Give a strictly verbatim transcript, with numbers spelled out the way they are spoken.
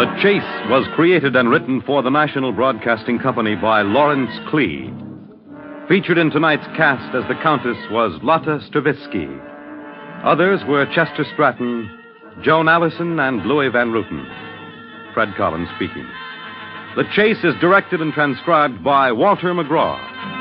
The Chase was created and written for the National Broadcasting Company by Lawrence Klee. Featured in tonight's cast as the Countess was Lotta Stravitsky. Others were Chester Stratton, Joan Allison, and Louis Van Ruten. Fred Collins speaking. The Chase is directed and transcribed by Walter McGraw.